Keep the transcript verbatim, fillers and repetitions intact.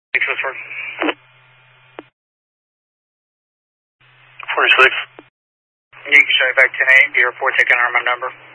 six Westward. forty-six. You can show me back ten eight, the airport, taking on my number.